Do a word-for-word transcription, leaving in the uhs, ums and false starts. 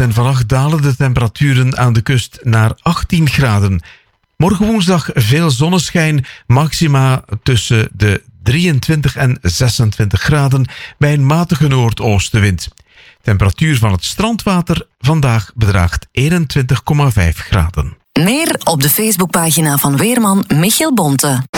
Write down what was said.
Vanavond en vannacht dalen de temperaturen aan de kust naar achttien graden. Morgen woensdag veel zonneschijn, maxima tussen de drieëntwintig en zesentwintig graden bij een matige noordoostenwind. Temperatuur van het strandwater vandaag bedraagt eenentwintig komma vijf graden. Meer op de Facebookpagina van weerman Michiel Bonte.